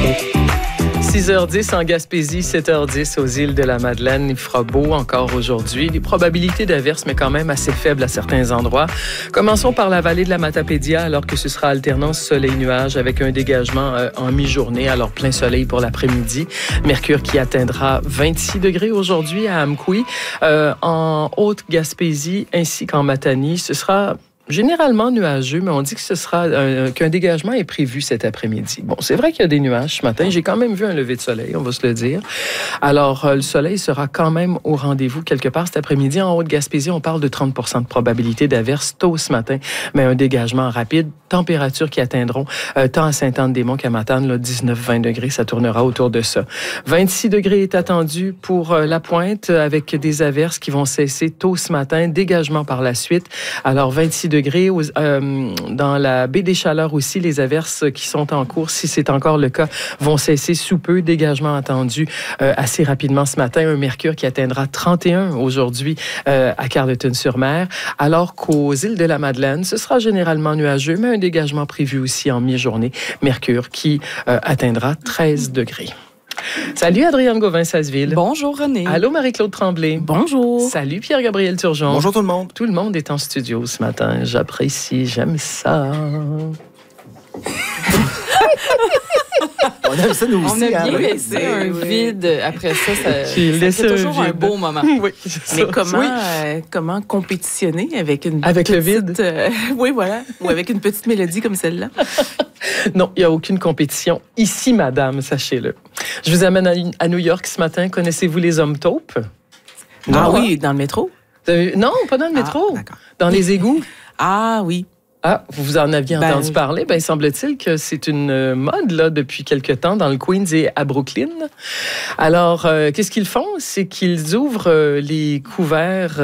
6h10 en Gaspésie, 7h10 aux îles de la Madeleine. Il fera beau encore aujourd'hui. Les probabilités d'averses, mais quand même assez faibles à certains endroits. Commençons par la vallée de la Matapédia, alors que ce sera alternance soleil-nuage avec un dégagement en mi-journée. Alors, plein soleil pour l'après-midi. Mercure qui atteindra 26 degrés aujourd'hui à Amkoui. En Haute-Gaspésie ainsi qu'en Matanie, ce sera généralement nuageux, mais on dit que ce sera qu'un dégagement est prévu cet après-midi. Bon, c'est vrai qu'il y a des nuages ce matin. J'ai quand même vu un lever de soleil, on va se le dire. Alors, le soleil sera quand même au rendez-vous quelque part cet après-midi. En Haute-Gaspésie, on parle de 30 % de probabilité d'averse tôt ce matin, mais un dégagement rapide. Températures qui atteindront tant à Sainte-Anne-des-Monts qu'à Matane, 19-20 degrés, ça tournera autour de ça. 26 degrés est attendu pour la Pointe avec des averses qui vont cesser tôt ce matin, dégagement par la suite. Alors, 26 degrés dans la baie des Chaleurs aussi, les averses qui sont en cours, si c'est encore le cas, vont cesser sous peu. Dégagement attendu assez rapidement ce matin. Un mercure qui atteindra 31 aujourd'hui à Carleton-sur-Mer, alors qu'aux îles de la Madeleine, ce sera généralement nuageux, mais un dégagement prévu aussi en mi-journée. Mercure qui atteindra 13 degrés. Salut Adrienne Gauvin-Sasseville. Bonjour René. Allô Marie-Claude Tremblay. Bonjour. Salut Pierre-Gabriel Turgeon. Bonjour tout le monde. Tout le monde est en studio ce matin. J'apprécie, j'aime ça. On aime ça, nous aussi. On a bien oui. laissé un vide. Après ça, c'est toujours un beau moment. Oui, mais comment compétitionner avec une avec petite, le vide? Oui, voilà. Ou avec une petite mélodie comme celle-là. Non, il n'y a aucune compétition ici, madame, sachez-le. Je vous amène à New York ce matin. Connaissez-vous les hommes taupes? Ah oui, dans le métro? Non, pas dans le métro. D'accord. Dans les égouts. Ah oui. Ah, vous en aviez entendu parler? Ben, semble-t-il que c'est une mode là depuis quelque temps dans le Queens et à Brooklyn. Alors, qu'est-ce qu'ils font? C'est qu'ils ouvrent les couverts,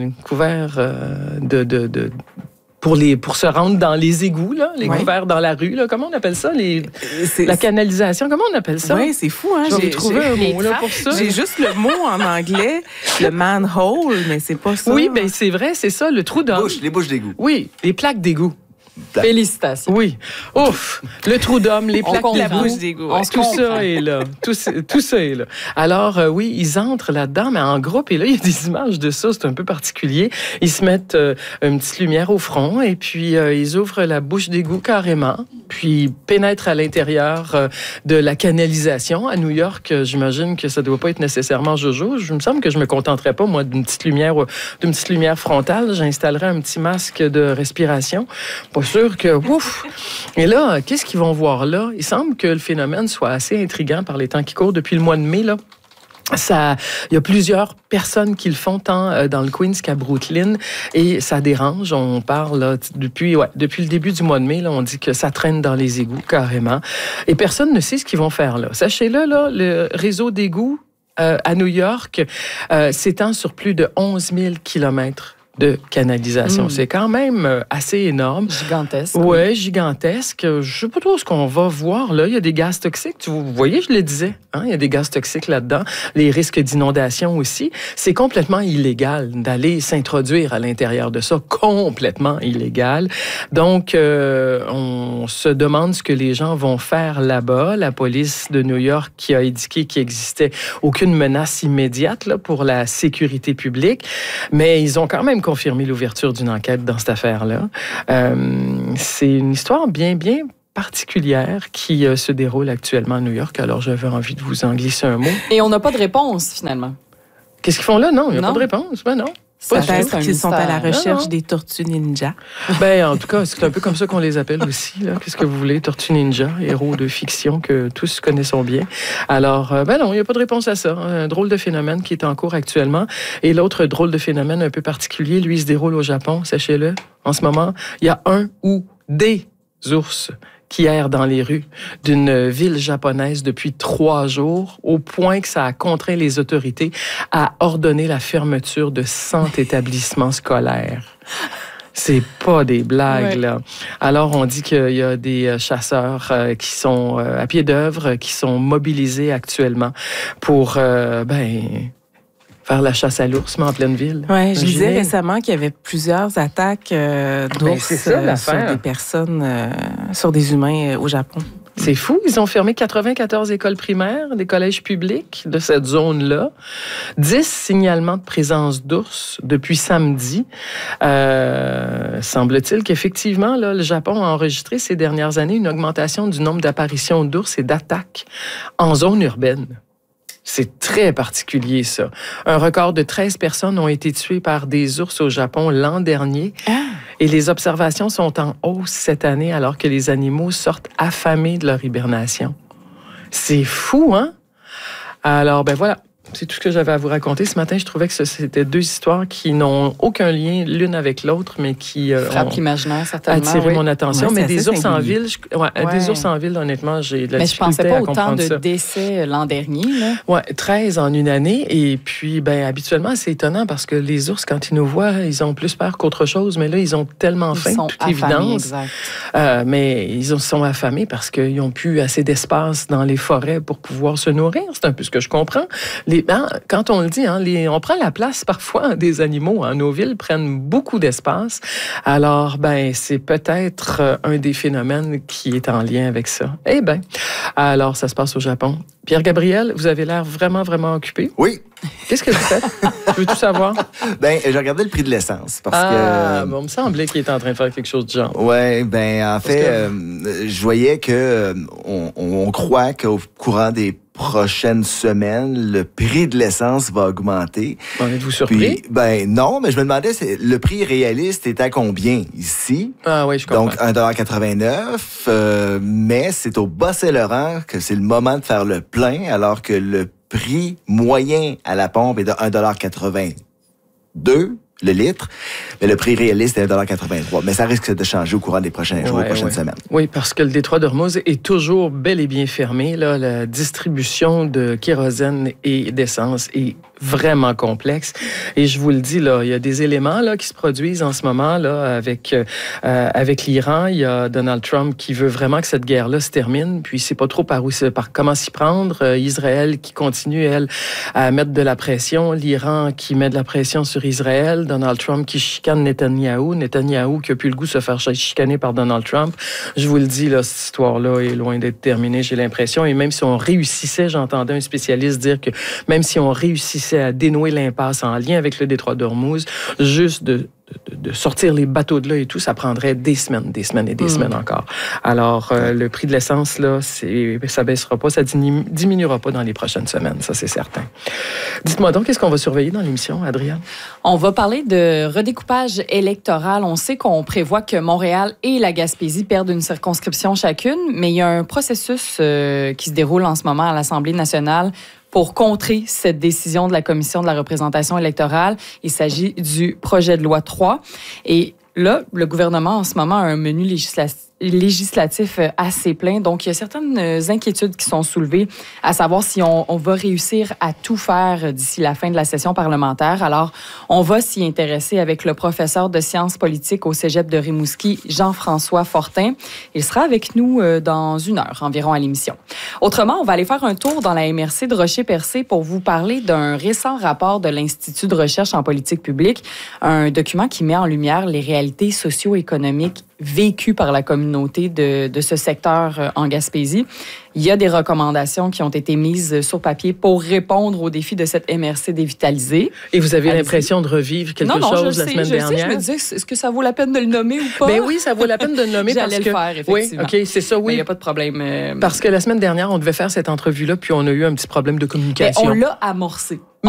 pour se rendre dans les égouts, là, les couverts dans la rue. Là, comment on appelle ça? La canalisation, comment on appelle ça? Oui, c'est fou. Hein? J'ai trouvé un mot là, pour ça. J'ai juste le mot en anglais, le manhole, mais c'est pas ça. Oui, bien c'est vrai, c'est ça, le trou d'homme. Les bouches d'égout. Oui, les plaques d'égout. Félicitations. Oui. Ouf! Le trou d'homme, les plaques la bouche d'égout. Tout ça est là. Tout ça est là. Alors, oui, ils entrent là-dedans, mais en groupe. Et là, il y a des images de ça. C'est un peu particulier. Ils se mettent une petite lumière au front et puis ils ouvrent la bouche d'égout carrément. Puis ils pénètrent à l'intérieur de la canalisation. À New York, j'imagine que ça ne doit pas être nécessairement jojo. Je me semble que je me contenterais pas, moi, d'une petite lumière frontale. J'installerais un petit masque de respiration. Pas sûr que, ouf! Et là, qu'est-ce qu'ils vont voir là? Il semble que le phénomène soit assez intriguant par les temps qui courent. Depuis le mois de mai, là, il y a plusieurs personnes qui le font tant dans le Queens qu'à Brooklyn et ça dérange. On parle là, depuis le début du mois de mai, là, on dit que ça traîne dans les égouts carrément. Et personne ne sait ce qu'ils vont faire là. Sachez-le, là, le réseau d'égouts à New York s'étend sur plus de 11 000 kilomètres de canalisation. C'est quand même assez énorme. Gigantesque. Oui, gigantesque. Je ne sais pas trop ce qu'on va voir là. Il y a des gaz toxiques. Vous voyez, je le disais. Hein? Il y a des gaz toxiques là-dedans. Les risques d'inondation aussi. C'est complètement illégal d'aller s'introduire à l'intérieur de ça. Complètement illégal. Donc, on se demande ce que les gens vont faire là-bas. La police de New York qui a indiqué qu'il n'existait aucune menace immédiate là, pour la sécurité publique. Mais ils ont quand même confirmé l'ouverture d'une enquête dans cette affaire-là. C'est une histoire bien particulière qui se déroule actuellement à New York. Alors, j'avais envie de vous en glisser un mot. Et on n'a pas de réponse, finalement. Qu'est-ce qu'ils font là? Non, il n'y a pas de réponse. Ben non. Peut-être qu'ils sont à la recherche des tortues ninja. Ben, en tout cas, c'est un peu comme ça qu'on les appelle aussi. Là. Qu'est-ce que vous voulez? Tortues ninja, héros de fiction que tous connaissons bien. Alors, ben non, il n'y a pas de réponse à ça. Un drôle de phénomène qui est en cours actuellement. Et l'autre drôle de phénomène un peu particulier, lui, il se déroule au Japon, sachez-le. En ce moment, il y a un ou des ours qui errent dans les rues d'une ville japonaise depuis 3 jours, au point que ça a contraint les autorités à ordonner la fermeture de 100 établissements scolaires. C'est pas des blagues, là. Alors, on dit qu'il y a des chasseurs qui sont à pied d'œuvre, qui sont mobilisés actuellement pour, faire la chasse à l'ours, mais en pleine ville. Oui, je disais récemment qu'il y avait plusieurs attaques d'ours sur des personnes, sur des humains au Japon. C'est fou. Ils ont fermé 94 écoles primaires, des collèges publics de cette zone-là. 10 signalements de présence d'ours depuis samedi. Semble-t-il qu'effectivement, là, le Japon a enregistré ces dernières années une augmentation du nombre d'apparitions d'ours et d'attaques en zone urbaine. C'est très particulier, ça. Un record de 13 personnes ont été tuées par des ours au Japon l'an dernier. Et les observations sont en hausse cette année alors que les animaux sortent affamés de leur hibernation. C'est fou, hein? Alors, ben voilà. C'est tout ce que j'avais à vous raconter. Ce matin, je trouvais que c'était deux histoires qui n'ont aucun lien l'une avec l'autre, mais qui frappent l'imaginaire, certainement. Attiré mon attention. Ouais, mais des ours en ville, des ours en ville, honnêtement, j'ai de la difficulté à comprendre ça. Mais je pensais pas autant de décès l'an dernier. Oui, 13 en une année. Et puis, habituellement, c'est étonnant parce que les ours, quand ils nous voient, ils ont plus peur qu'autre chose. Mais là, ils ont tellement faim, toute évidence. Mais ils sont affamés parce qu'ils n'ont plus assez d'espace dans les forêts pour pouvoir se nourrir. C'est un peu ce que je comprends. Quand on le dit, on prend la place parfois des animaux. Nos villes prennent beaucoup d'espace. Alors, c'est peut-être un des phénomènes qui est en lien avec ça. Alors, ça se passe au Japon. Pierre-Gabriel, vous avez l'air vraiment, vraiment occupé. Oui. Qu'est-ce que vous faites? Je veux tout savoir. J'ai regardé le prix de l'essence. Il me semblait qu'il était en train de faire quelque chose du genre. Oui, en fait, je voyais on croit qu'au courant des prochaines semaines, le prix de l'essence va augmenter. Êtes-vous surpris? Puis, non, mais je me demandais, le prix réaliste est à combien ici? Ah oui, je comprends. Donc, 1,89 $, mais c'est au Bas-Saint-Laurent que c'est le moment de faire le plein, alors que le prix moyen à la pompe est de 1,82 $, le litre, mais le prix réaliste est 1,83 $. Mais ça risque de changer au courant des prochains jours, prochaines semaines. Oui, parce que le détroit d'Ormuz est toujours bel et bien fermé. Là, la distribution de kérosène et d'essence est vraiment complexe. Et je vous le dis, là, il y a des éléments là, qui se produisent en ce moment là, avec l'Iran. Il y a Donald Trump qui veut vraiment que cette guerre-là se termine, puis il ne sait pas trop par comment s'y prendre. Israël qui continue, elle, à mettre de la pression. L'Iran qui met de la pression sur Israël. Donald Trump qui chicane Netanyahou qui n'a plus le goût de se faire chicaner par Donald Trump. Je vous le dis, là, cette histoire-là est loin d'être terminée, j'ai l'impression. Et même si on réussissait, j'entendais un spécialiste dire que même si on réussissait à dénouer l'impasse en lien avec le détroit d'Ormuz, juste de sortir les bateaux de là et tout, ça prendrait des semaines et des semaines encore. Alors, le prix de l'essence, là, ça baissera pas, ça diminuera pas dans les prochaines semaines, ça c'est certain. Dites-moi donc, qu'est-ce qu'on va surveiller dans l'émission, Adrienne? On va parler de redécoupage électoral. On sait qu'on prévoit que Montréal et la Gaspésie perdent une circonscription chacune, mais il y a un processus qui se déroule en ce moment à l'Assemblée nationale pour contrer cette décision de la Commission de la représentation électorale. Il s'agit du projet de loi 3. Et là, le gouvernement, en ce moment, a un menu législatif assez plein. Donc, il y a certaines inquiétudes qui sont soulevées, à savoir si on va réussir à tout faire d'ici la fin de la session parlementaire. Alors, on va s'y intéresser avec le professeur de sciences politiques au Cégep de Rimouski, Jean-François Fortin. Il sera avec nous dans 1 heure environ à l'émission. Autrement, on va aller faire un tour dans la MRC de Rocher-Percé pour vous parler d'un récent rapport de l'Institut de recherche en politique publique, un document qui met en lumière les réalités socio-économiques vécues par la communauté de ce secteur en Gaspésie. Il y a des recommandations qui ont été mises sur papier pour répondre aux défis de cette MRC dévitalisée. Et vous avez l'impression de revivre quelque chose la semaine dernière? Je me disais, est-ce que ça vaut la peine de le nommer ou pas? Ben oui, ça vaut la peine de le nommer parce que... J'allais le faire, effectivement. Oui, OK, c'est ça, oui. Il n'y a pas de problème. Parce que la semaine dernière, on devait faire cette entrevue-là, puis on a eu un petit problème de communication. Mais on l'a amorcé.